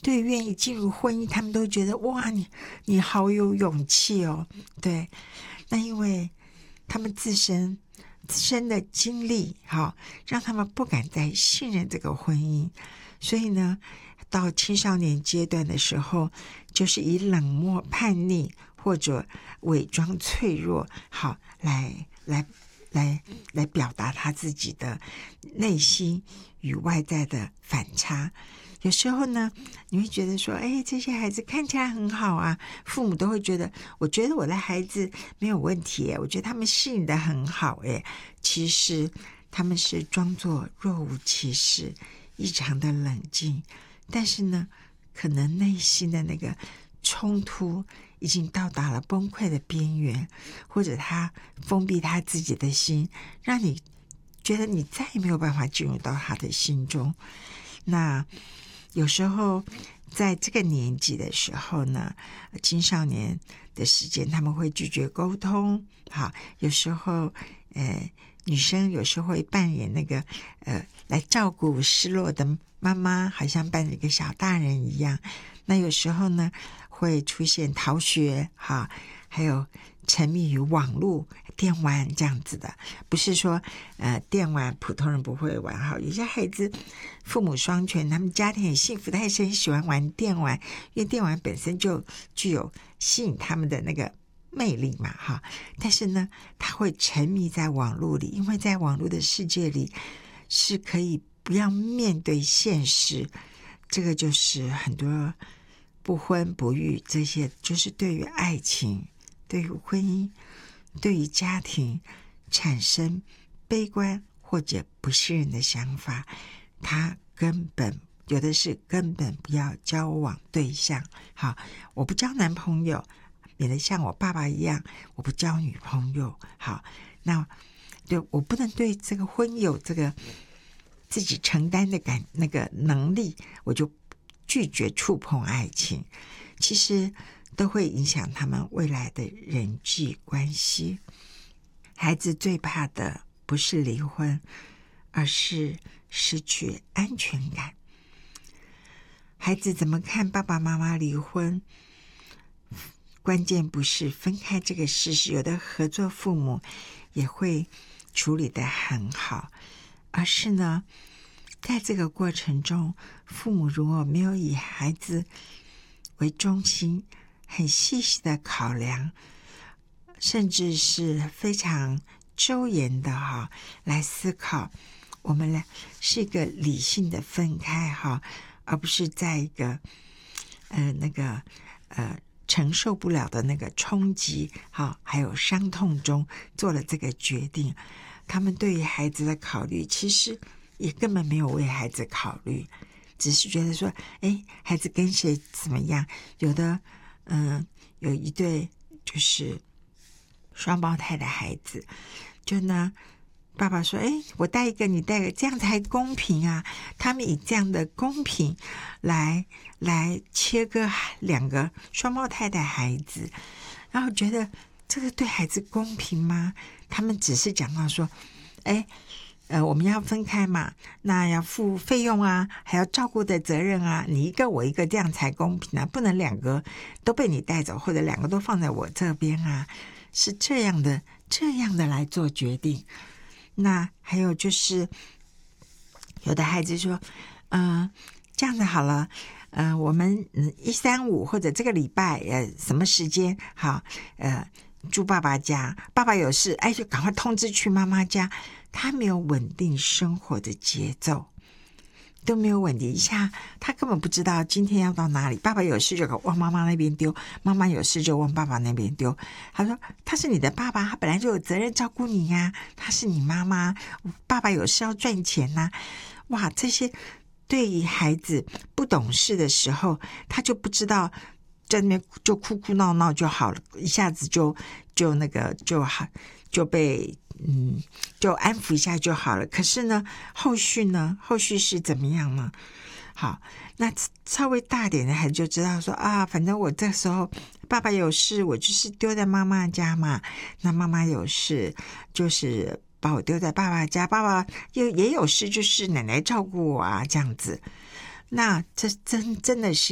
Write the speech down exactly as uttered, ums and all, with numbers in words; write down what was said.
对愿意进入婚姻，他们都觉得哇，你你好有勇气哦。对，那因为他们自身自身的经历，哈，让他们不敢再信任这个婚姻，所以呢，到青少年阶段的时候，就是以冷漠、叛逆或者伪装脆弱，好来来来来表达他自己的内心与外在的反差。有时候呢，你会觉得说，哎，这些孩子看起来很好啊，父母都会觉得，我觉得我的孩子没有问题，我觉得他们适应的很好，哎，其实他们是装作若无其事，异常的冷静，但是呢，可能内心的那个冲突已经到达了崩溃的边缘，或者他封闭他自己的心，让你觉得你再也没有办法进入到他的心中。那有时候在这个年纪的时候呢，青少年的时间他们会拒绝沟通，好，有时候呃女生有时候会扮演那个呃来照顾失落的妈妈，好像扮演一个小大人一样。那有时候呢会出现逃学，哈，还有沉迷于网络电玩这样子的。不是说呃电玩普通人不会玩，哈，有些孩子父母双全，他们家庭很幸福，他也是很喜欢玩电玩，因为电玩本身就具有吸引他们的那个魅力嘛，哈。但是呢，他会沉迷在网络里，因为在网络的世界里是可以不要面对现实。这个就是很多不婚不育，这些就是对于爱情、对于婚姻、对于家庭产生悲观或者不信任的想法，他根本有的是根本不要交往对象。好，我不交男朋友，免得像我爸爸一样，我不交女朋友。好，那对我不能对这个婚有这个自己承担的感那个能力，我就拒绝触碰爱情，其实都会影响他们未来的人际关系。孩子最怕的不是离婚，而是失去安全感。孩子怎么看爸爸妈妈离婚？关键不是分开这个事实，有的合作父母也会处理得很好，而是呢，在这个过程中，父母如果没有以孩子为中心，很细细的考量，甚至是非常周延的哈来思考，我们来是一个理性的分开哈，而不是在一个呃那个呃承受不了的那个冲击哈，还有伤痛中做了这个决定。他们对于孩子的考虑，其实也根本没有为孩子考虑，只是觉得说，哎，孩子跟谁怎么样？有的，嗯，有一对就是双胞胎的孩子，就呢，爸爸说，哎，我带一个，你带一个，这样才公平啊！他们以这样的公平来来切割两个双胞胎的孩子，然后觉得这个对孩子公平吗？他们只是讲到说，哎。呃，我们要分开嘛，那要付费用啊，还要照顾的责任啊，你一个我一个，这样才公平啊，不能两个都被你带走，或者两个都放在我这边啊，是这样的，这样的来做决定。那还有就是，有的孩子说，嗯、呃，这样子好了，嗯、呃，我们一三五或者这个礼拜呃什么时间好，呃，住爸爸家，爸爸有事，哎，就赶快通知去妈妈家。他没有稳定生活的节奏，都没有稳定一下，他根本不知道今天要到哪里。爸爸有事就往妈妈那边丢，妈妈有事就往爸爸那边丢。他说他是你的爸爸，他本来就有责任照顾你呀、啊，他是你妈妈，爸爸有事要赚钱呐、啊。哇，这些对于孩子不懂事的时候，他就不知道，在那边就哭哭闹闹就好了，一下子就就那个就好就被。嗯，就安抚一下就好了。可是呢，后续呢，后续是怎么样呢？好，那稍微大点的孩子就知道说啊，反正我这时候爸爸有事，我就是丢在妈妈家嘛。那妈妈有事，就是把我丢在爸爸家，爸爸又也有事，就是奶奶照顾我啊，这样子。那这真真的是。